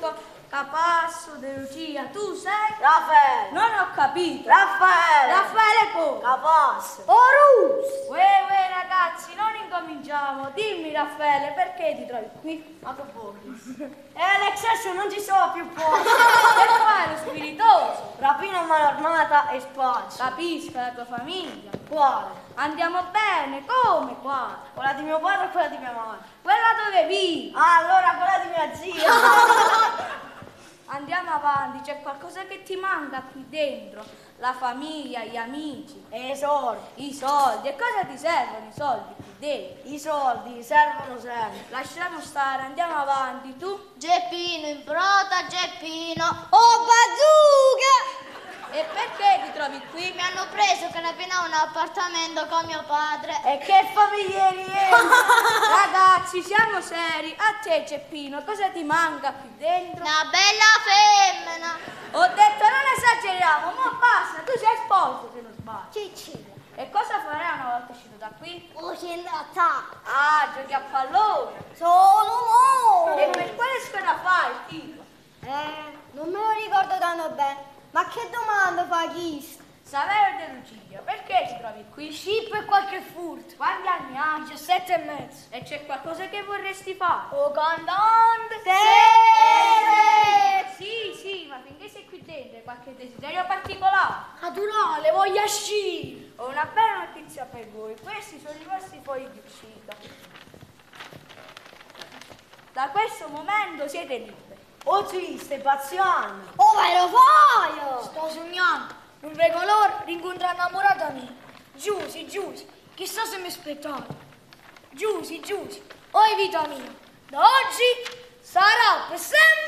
Francesco Capasso De Lucia, tu sei? Raffaele. Non ho capito. Raffaele. Raffaele come? Capasso. Orus! Uè, ragazzi, non incominciamo. Dimmi, Raffaele, perché ti trovi qui? Ma che vuoi? L'excesso non ci sono più posti. E qua lo spiritoso. Rapina mano armata e spaccio. Capisco la tua famiglia. Quale? Andiamo bene, come qua? Quella di mio padre e quella di mia madre. Quella dove vivi? Ah, allora quella di mia zia. Andiamo avanti, c'è qualcosa che ti manca qui dentro? La famiglia, gli amici, E i soldi. i soldi. E cosa ti servono i soldi qui dentro? I soldi servono sempre. Lasciamo stare, andiamo avanti. Tu? Geppino in prota, Geppino. Oh, bazooka! E perché ti trovi qui? Mi hanno preso che ne appena un appartamento con mio padre. E che familieri è? Ragazzi, siamo seri. A te, Geppino, cosa ti manca qui dentro? Una bella femmina. Ho detto non esageriamo, ma basta, tu sei sposo se non sbaglio. Ciccia. E cosa farai una volta uscito da qui? Cucinata. Ah, giochi a pallone. Sono E per quale squadra fai, tipo? non me lo ricordo tanto bene. Ma che domanda fa chi? Saverio De Lucia, perché ti trovi qui? Sì, per qualche furto. Quanti anni hai? 17 e mezzo. E c'è qualcosa che vorresti fare? O cantante. Sì, ma finché sei qui dentro hai qualche desiderio particolare? Naturale, voglio sci. Ho una bella notizia per voi, questi sono i vostri fogli di uscita. Da questo momento siete liberi. Oh sì, stai pazziando. Oh, vai lo fai! Sto sognando, non vedo l'ora di incontrare innamorata mia. Giusy, chissà se mi aspettava. Giusy, oi vita mia, da oggi sarà per sempre